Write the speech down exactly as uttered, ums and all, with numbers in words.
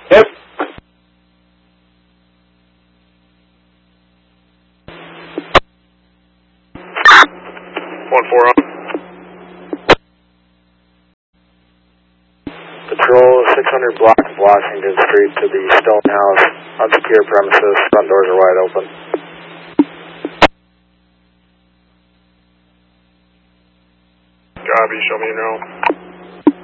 Yep. one four on. Patrol six hundred block of Washington Street to the Stone House, unsecure premises, front doors are wide open. Copy, show me your own.